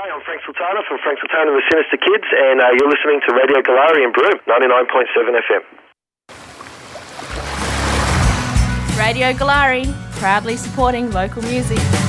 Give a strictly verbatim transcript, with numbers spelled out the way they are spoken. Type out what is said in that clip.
I'm Frank Sultana from Frank Sultana and the Sinister Kids, and uh, you're listening to Radio Galari in Broome, ninety-nine point seven F M. Radio Galari, proudly supporting local music.